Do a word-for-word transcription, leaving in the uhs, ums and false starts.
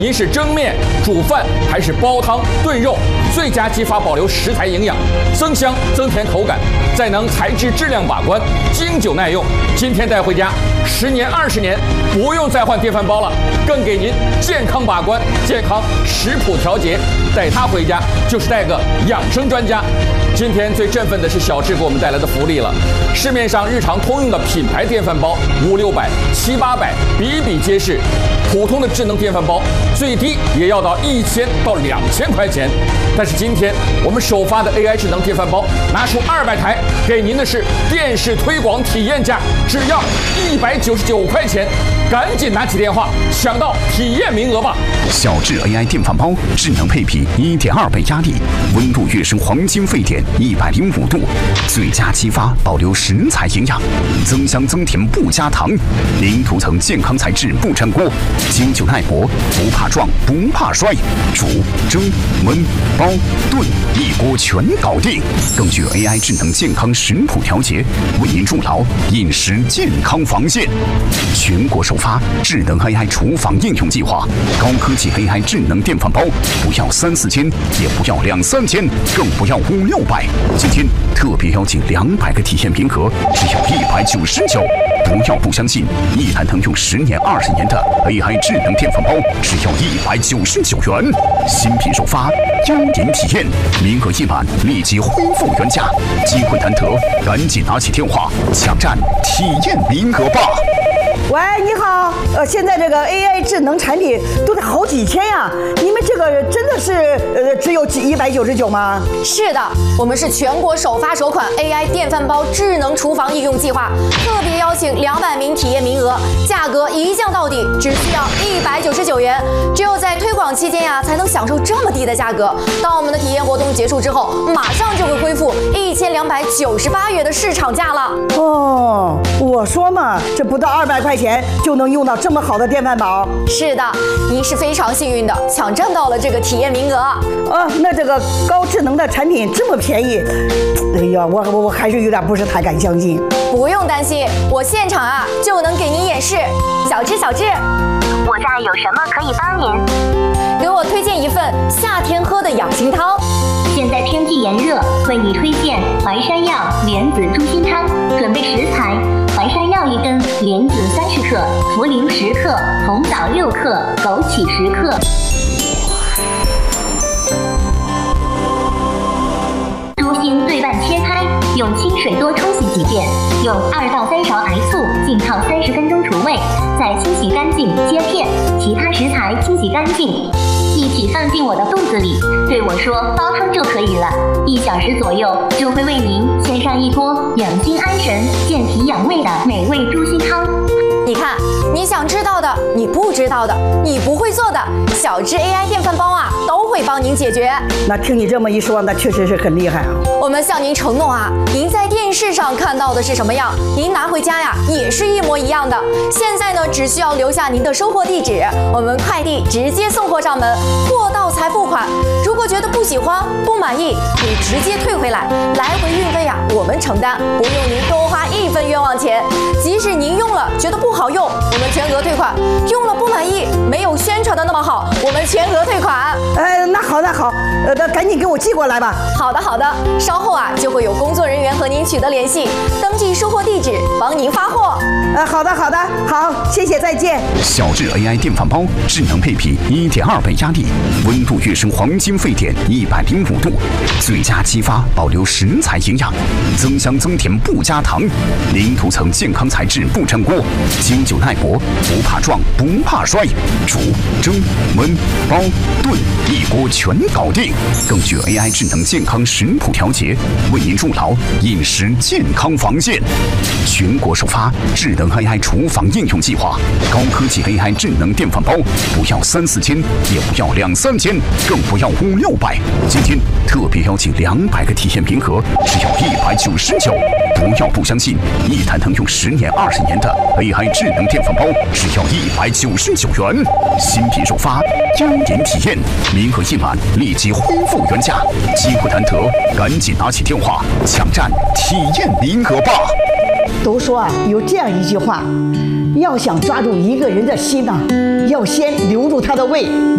您是蒸面、煮饭还是煲汤、炖肉？最佳激发保留食材营养，增香增甜口感，再能材质质量把关，经久耐用。今天带回家，十年二十年不用再换电饭煲了，更给您健康把关、健康食谱调节。带它回家就是带个养生专家。今天最振奋的是小智给我们带来的福利了，市面上日常通用的品牌电饭煲五六百、七八百比比皆是，普通的智能电饭煲最低也要到一千到两千块钱。但是今天我们首发的 A I 智能电饭煲拿出二百台，给您的是电视推广体验价，只要一百九十九块钱，赶紧拿起电话抢到体验名额吧！ 小智 A I 电饭煲智能配比一点二倍压力，温度跃升黄金沸点一百零五度，最佳激发保留食材营养，增香增甜不加糖，零涂层健康材质不粘锅，经久耐磨，不怕撞不怕摔，煮蒸焖煲炖一锅全搞定。更具 A I 智能健康食谱调节，为您筑牢饮食健康防线。全国首发智能 A I 厨房应用计划，高科技 A I 智能电饭煲，不要三四千，也不要两三千，更不要五六百。今天特别邀请两百个体验名额，只要一百九十九。不要不相信，一台能用十年、二十年的 A I 智能电饭煲，只要一百九十九元。新品首发，邀您体验，名额一满立即恢复原价，机会难得，赶紧拿起电话抢占体验名额吧！ 喂，你好，呃，现在这个 A I 智能产品都得好几千呀，你们这个真的是呃只有一百九十九吗？ 是的，我们是全国首发首款 A I 电饭煲智能厨房应用计划，特别邀请两百名体验名额，价格一降到底，只需要一百九十九元。只有在推广期间呀，才能享受这么低的价格。当我们的体验活动结束之后，马上就会恢复一千两百九十八元的市场价了。 哦，我说嘛，这不到二百块钱就能用到这么好的电饭煲。 是的，您是非常幸运的，抢占到了这个体验名额。 啊，那这个高智能的产品这么便宜，哎呀，我我我还是有点不是太敢相信。 不用担心，我现场啊就能给您演示。小智，小智， 我家有什么可以帮您？ 给我推荐一份夏天喝的养心汤。 现在天气炎热，为你推荐淮山药莲子猪心汤。准备食材：淮山药一根，莲子三十克，茯苓十克，红枣六克，枸杞十克。猪心对半切开，用清水多冲洗几遍，用二到三勺白醋浸泡三十分钟除味，再清洗干净切片，其他食材清洗干净，一起放进我的肚子里，对我说煲汤就可以了。一小时左右就会为您献上一锅养心安神、健脾养胃的美味猪心汤。 你看，你想知道的，你不知道的，你不会做的，小智 A I 电饭煲啊都会帮您解决。 那听你这么一说，那确实是很厉害啊。 我们向您承诺啊，您在电视上看到的是什么样，您拿回家呀也是一模一样的。现在呢，只需要留下您的收货地址，我们快递直接送货上门，货到才付款。如果觉得不喜欢、不满意，可以直接退回来，来回运费啊我们承担，不用您多花一分冤枉钱。即使您用了觉得不好用，我们全额退款；用了不满意，没有宣传的那么好，我们全额退款。 呃，那好，那好，呃，那赶紧给我寄过来吧。 好的，好的，稍后啊就会有工作人员和您取得联系，登记收货地址，帮您发货。 呃，好的，好的，好，谢谢，再见。 小智 A I 电饭煲智能配比一点二倍压力，温度跃升黄金沸点一百零五度，最佳激发保留食材营养，增香增甜不加糖，零涂层健康材质不粘锅，经久耐磨，不怕撞不怕摔，煮蒸焖煲炖一锅全搞定。更具 A I 智能健康食谱调节，为您筑牢饮食健康防线。全国首发智能 A I 厨房应用计划，高科技 A I 智能电饭煲，不要三四千，也不要两三千，更不要五六百。今天特别邀请两百个体验名额，只要一百九十九。不要不相信，一台能用十年、二十年的 A I 智能电饭煲，只要一百九十九元。新品首发，邀您体验，名额一满立即恢复原价，机会难得，赶紧拿起电话抢占体验名额吧。 都说啊，有这样一句话，要想抓住一个人的心呐、啊，要先留住他的胃。